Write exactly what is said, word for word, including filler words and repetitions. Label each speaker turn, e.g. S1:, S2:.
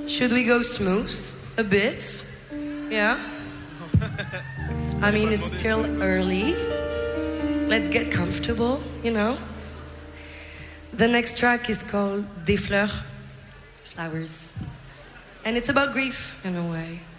S1: Should we go smooth a bit? Yeah? I mean, it's still early. Let's get comfortable, you know? The next track is called Des Fleurs, Flowers. And it's about grief, in a way.